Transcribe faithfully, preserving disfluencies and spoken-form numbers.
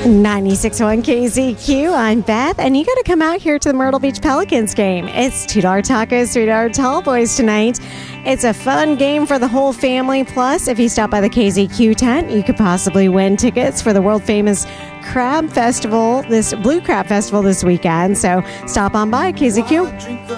ninety-six point one K Z Q, I'm Beth, and you got to come out here to the Myrtle Beach Pelicans game. It's two dollar tacos, three dollar tall boys tonight. It's a fun game for the whole family. Plus, if you stop by the K Z Q tent, you could possibly win tickets for the world-famous Crab Festival, this Blue Crab Festival this weekend. So stop on by K Z Q.